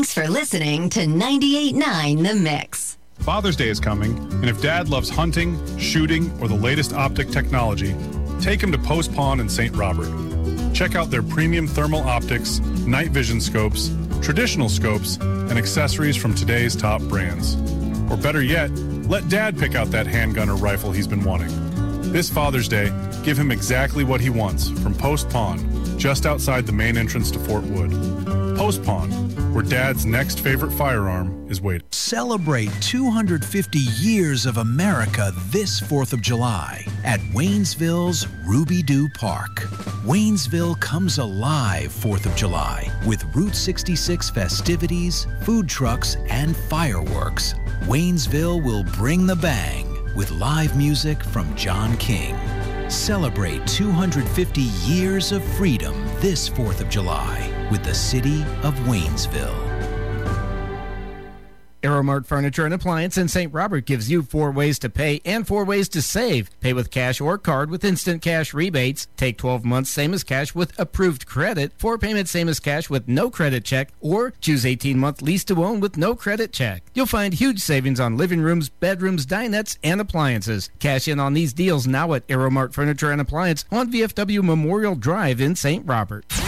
Thanks for listening to 98.9 The Mix. Father's Day is coming, and if Dad loves hunting, shooting, or the latest optic technology, take him to Post Pawn in St. Robert. Check out their premium thermal optics, night vision scopes, traditional scopes, and accessories from today's top brands. Or better yet, let Dad pick out that handgun or rifle he's been wanting. This Father's Day, give him exactly what he wants from Post Pawn, just outside the main entrance to Fort Wood. Post Pawn, where Dad's next favorite firearm is waiting. Celebrate 250 years of America this 4th of July at Waynesville's Ruby Doo Park. Waynesville comes alive 4th of July with Route 66 festivities, food trucks, and fireworks. Waynesville will bring the bang with live music from John King. Celebrate 250 years of freedom this 4th of July with the City of Waynesville. Aeromart Furniture and Appliance in St. Robert gives you 4 ways to pay and 4 ways to save. Pay with cash or card with instant cash rebates. Take 12 months same as cash with approved credit. 4 payments same as cash with no credit check. Or choose 18-month lease to own with no credit check. You'll find huge savings on living rooms, bedrooms, dinettes, and appliances. Cash in on these deals now at Aeromart Furniture and Appliance on VFW Memorial Drive in St. Robert.